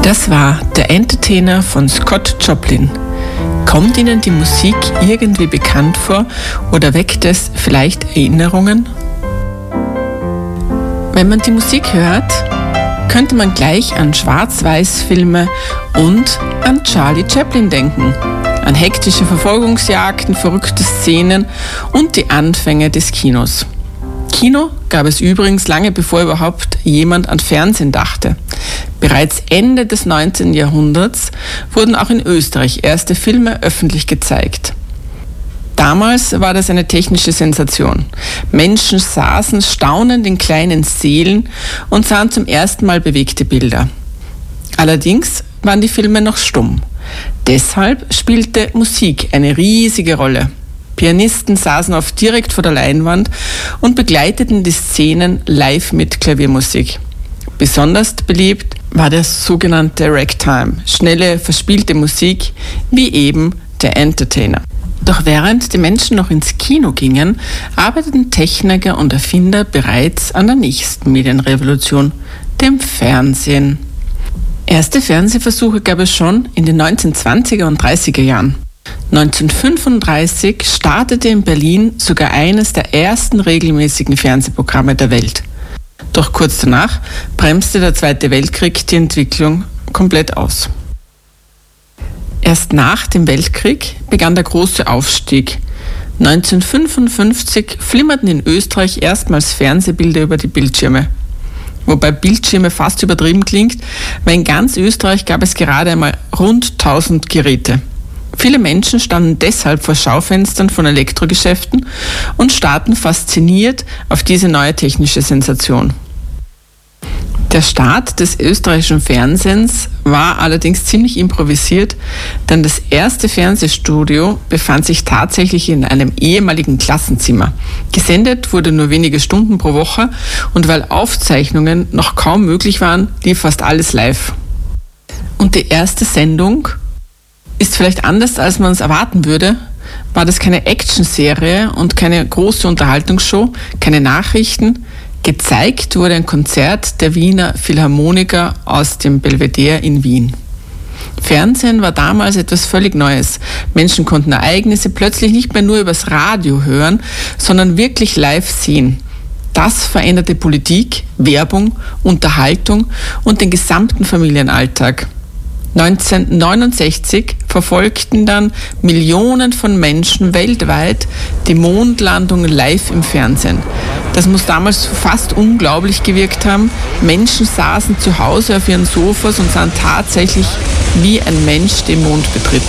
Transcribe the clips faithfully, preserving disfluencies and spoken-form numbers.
Das war der Entertainer von Scott Joplin. Kommt Ihnen die Musik irgendwie bekannt vor oder weckt es vielleicht Erinnerungen? Wenn man die Musik hört, könnte man gleich an Schwarz-Weiß-Filme und an Charlie Chaplin denken. An hektische Verfolgungsjagden, verrückte Szenen und die Anfänge des Kinos. Kino gab es übrigens lange bevor überhaupt jemand an Fernsehen dachte. Bereits Ende des neunzehnten Jahrhunderts wurden auch in Österreich erste Filme öffentlich gezeigt. Damals war das eine technische Sensation. Menschen saßen staunend in kleinen Sälen und sahen zum ersten Mal bewegte Bilder. Allerdings waren die Filme noch stumm. Deshalb spielte Musik eine riesige Rolle. Pianisten saßen oft direkt vor der Leinwand und begleiteten die Szenen live mit Klaviermusik. Besonders beliebt war der sogenannte Ragtime, schnelle, verspielte Musik, wie eben der Entertainer. Doch während die Menschen noch ins Kino gingen, arbeiteten Techniker und Erfinder bereits an der nächsten Medienrevolution, dem Fernsehen. Erste Fernsehversuche gab es schon in den neunzehnhundertzwanziger und dreißiger Jahren. neunzehnhundertfünfunddreißig startete in Berlin sogar eines der ersten regelmäßigen Fernsehprogramme der Welt. Doch kurz danach bremste der Zweite Weltkrieg die Entwicklung komplett aus. Erst nach dem Weltkrieg begann der große Aufstieg. neunzehnhundertfünfundfünfzig flimmerten in Österreich erstmals Fernsehbilder über die Bildschirme. Wobei Bildschirme fast übertrieben klingt, weil in ganz Österreich gab es gerade einmal rund tausend Geräte. Viele Menschen standen deshalb vor Schaufenstern von Elektrogeschäften und starrten fasziniert auf diese neue technische Sensation. Der Start des österreichischen Fernsehens war allerdings ziemlich improvisiert, denn das erste Fernsehstudio befand sich tatsächlich in einem ehemaligen Klassenzimmer. Gesendet wurde nur wenige Stunden pro Woche und weil Aufzeichnungen noch kaum möglich waren, lief fast alles live. Und die erste Sendung ist vielleicht anders, als man es erwarten würde, war das keine Actionserie und keine große Unterhaltungsshow, keine Nachrichten. Gezeigt wurde ein Konzert der Wiener Philharmoniker aus dem Belvedere in Wien. Fernsehen war damals etwas völlig Neues. Menschen konnten Ereignisse plötzlich nicht mehr nur übers Radio hören, sondern wirklich live sehen. Das veränderte Politik, Werbung, Unterhaltung und den gesamten Familienalltag. neunzehnhundertneunundsechzig verfolgten dann Millionen von Menschen weltweit die Mondlandung live im Fernsehen. Das muss damals fast unglaublich gewirkt haben. Menschen saßen zu Hause auf ihren Sofas und sahen tatsächlich, wie ein Mensch den Mond betritt.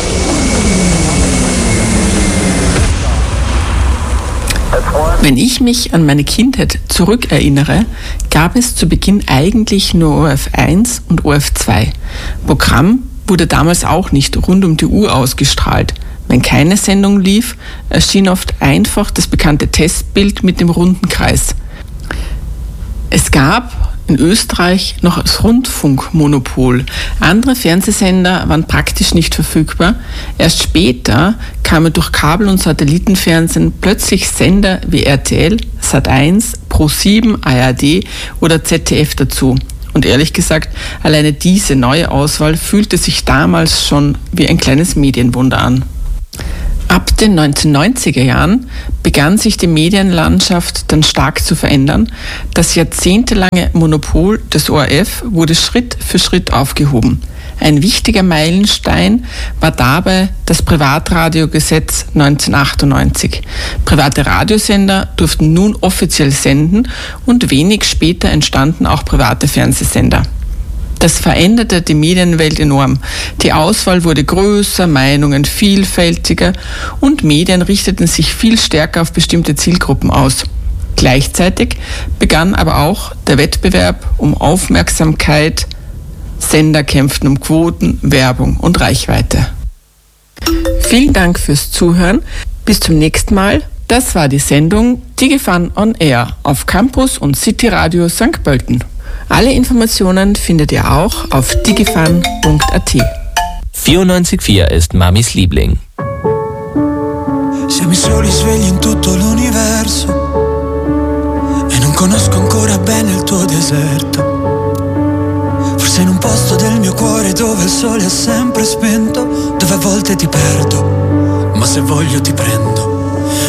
Wenn ich mich an meine Kindheit zurückerinnere, gab es zu Beginn eigentlich nur O R F eins und O R F zwei. Programm wurde damals auch nicht rund um die Uhr ausgestrahlt. Wenn keine Sendung lief, erschien oft einfach das bekannte Testbild mit dem runden Kreis. Es gab in Österreich noch das Rundfunkmonopol. Andere Fernsehsender waren praktisch nicht verfügbar. Erst später kamen durch Kabel- und Satellitenfernsehen plötzlich Sender wie R T L, Sat eins, Pro sieben, A R D oder Z D F dazu. Und ehrlich gesagt, alleine diese neue Auswahl fühlte sich damals schon wie ein kleines Medienwunder an. Ab den neunzehnhundertneunziger Jahren begann sich die Medienlandschaft dann stark zu verändern. Das jahrzehntelange Monopol des O R F wurde Schritt für Schritt aufgehoben. Ein wichtiger Meilenstein war dabei das Privatradiogesetz neunzehnhundertachtundneunzig. Private Radiosender durften nun offiziell senden und wenig später entstanden auch private Fernsehsender. Das veränderte die Medienwelt enorm. Die Auswahl wurde größer, Meinungen vielfältiger und Medien richteten sich viel stärker auf bestimmte Zielgruppen aus. Gleichzeitig begann aber auch der Wettbewerb um Aufmerksamkeit. Sender kämpften um Quoten, Werbung und Reichweite. Vielen Dank fürs Zuhören. Bis zum nächsten Mal. Das war die Sendung DigiFun on Air auf Campus und City Radio Sankt Pölten. Alle Informationen findet ihr auch auf digifun punkt a t. vierundneunzig Komma vier ist Mamis Liebling. Siamo i soli svegli in tutto l'universo e non conosco ancora bene il tuo deserto. Forse Sei in un posto del mio cuore dove il sole è sempre spento, dove a volte ti perdo, ma se voglio ti prendo.